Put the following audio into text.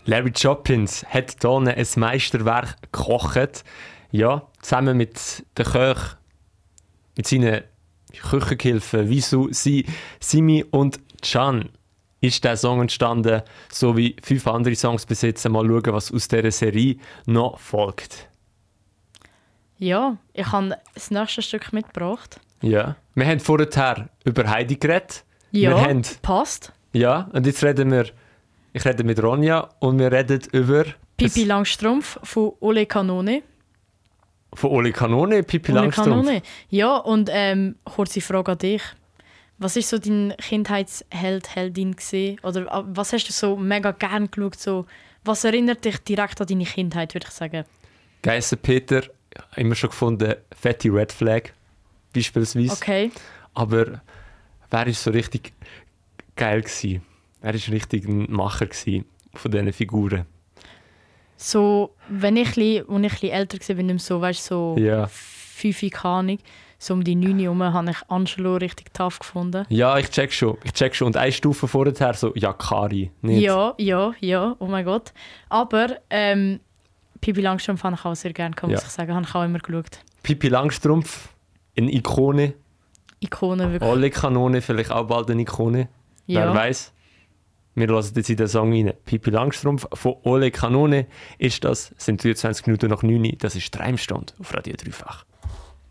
Larry Joplins hat hier ein Meisterwerk gekocht. Ja, zusammen mit den Köchen, mit seinen Küchengehilfen Visu, Simi und Can ist der Song entstanden, so wie 5 andere Songs bis jetzt. Mal schauen, was aus dieser Serie noch folgt. Ja, ich habe das nächste Stück mitgebracht. Ja, wir haben vorher über Heidi geredet. Ja, wir haben, passt. ja, und jetzt ich rede mit Ronja und wir reden über... Pippi Langstrumpf von Ole Kanone. Von Ole Kanone, Pippi Langstrumpf? Kanone. Ja, und kurze Frage an dich. Was ist so dein Kindheitsheld, Heldin gewesen? Oder was hast du so mega gern geschaut? So, was erinnert dich direkt an deine Kindheit, würde ich sagen? Geisser Peter, immer schon gefunden, fette Red Flag, beispielsweise. Okay. Aber wer war so richtig geil gewesen? Wer war richtig ein Macher gewesen von diesen Figuren? So, als ich ein bisschen älter war, bin ich so, weißt du, so Ja. 5, keine Ahnung, so um die 9 herum, habe ich Angelo richtig tough gefunden. Ja, ich check schon. Und eine Stufe vorher so, ja, Kari. Nicht? Ja, oh mein Gott. Aber Pippi Langstrumpf habe ich auch sehr gerne, muss ich sagen. Habe ich auch immer geschaut. Pippi Langstrumpf, eine Ikone. Ikone, wirklich. Ole Kanone, vielleicht auch bald eine Ikone. Ja. Wer weiß? Wir hören jetzt in den Song rein. Pippi Langstrumpf von Ole Kanone ist das. Es sind 23 Minuten nach 9 Uhr. Das ist Treimstunde auf Radio Dreifach.